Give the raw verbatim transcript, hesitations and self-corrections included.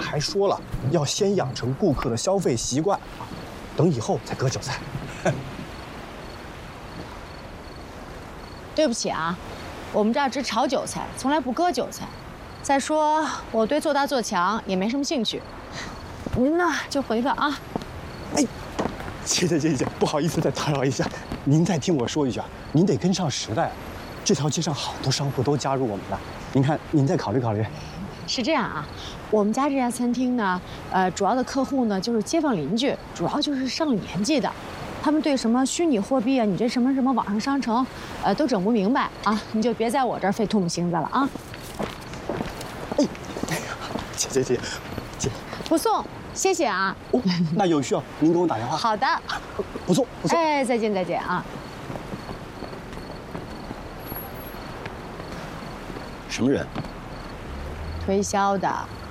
还说了，要先养成顾客的消费习惯，等以后再割韭菜。 对不起啊，我们这儿只炒韭菜，从来不割韭菜。再说我对做大做强也没什么兴趣，您呢就回吧啊。 哎，姐姐姐姐，不好意思再打扰一下，您再听我说一句啊，您得跟上时代。这条街上好多商户都加入我们了，您看您再考虑考虑。 是这样啊，我们家这家餐厅呢，呃，主要的客户呢就是街坊邻居，主要就是上了年纪的。他们对什么虚拟货币啊，你这什么什么网上商城，呃，都整不明白啊！你就别在我这儿费唾沫星子了啊！ 哎，哎呀，姐姐姐，姐， 不送，谢谢啊。 哦，那有需要您给我打电话。 好的， 不送不送。 哎，再见再见啊！ 什么人？ 推销的。